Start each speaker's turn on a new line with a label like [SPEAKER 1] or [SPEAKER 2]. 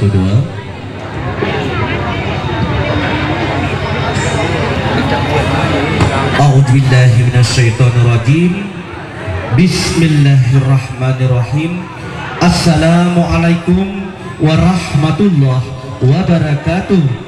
[SPEAKER 1] 1 2. A'udzubillahi minasyaitonirrajim. Bismillahirrahmanirrahim. Assalamualaikum warahmatullahi wabarakatuh.